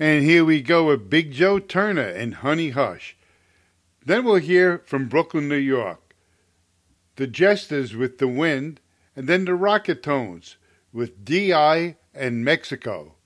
And here we go with Big Joe Turner and Honey Hush. Then we'll hear from Brooklyn, New York, the Jesters with The Wind, and then the Rocket Tones with D.I. and Mexico.